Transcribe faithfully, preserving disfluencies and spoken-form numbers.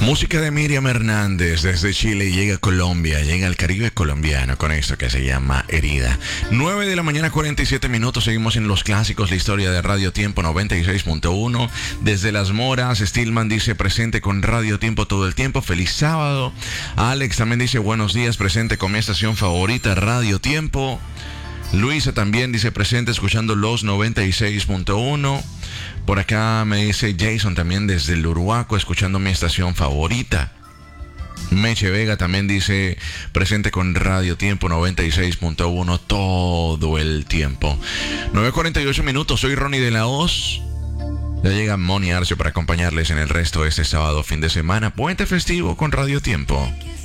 Música de Miriam Hernández desde Chile, llega a Colombia, llega al Caribe colombiano con esto que se llama Herida. nueve de la mañana, cuarenta y siete minutos, seguimos en los clásicos, la historia de Radio Tiempo noventa y seis punto uno. Desde Las Moras, Stillman dice presente con Radio Tiempo todo el tiempo, feliz sábado. Alex también dice buenos días, presente con mi estación favorita, Radio Tiempo. Luisa también dice presente escuchando los noventa y seis punto uno. Por acá me dice Jason también desde el Uruguaco escuchando mi estación favorita. Meche Vega también dice presente con Radio Tiempo noventa y seis punto uno todo el tiempo. nueve cuarenta y ocho minutos, soy Ronnie de la Hoz. Ya llega Moni Arcio para acompañarles en el resto de este sábado fin de semana, puente festivo con Radio Tiempo.